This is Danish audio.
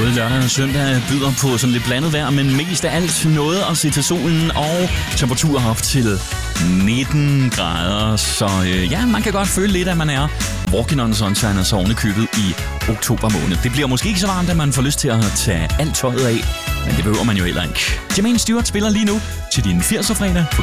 Både lørdag og søndag byder på sådan lidt blandet vejr, men mest af alt noget at se til solen og temperaturer op til 19 grader. Så ja, man kan godt føle lidt, at man er walking on sunshine og sovende købet i oktober måned. Det bliver måske ikke så varmt, at man får lyst til at tage alt tøjet af, men det behøver man jo heller ikke. Jermaine Stewart spiller lige nu til din 80'er fredag.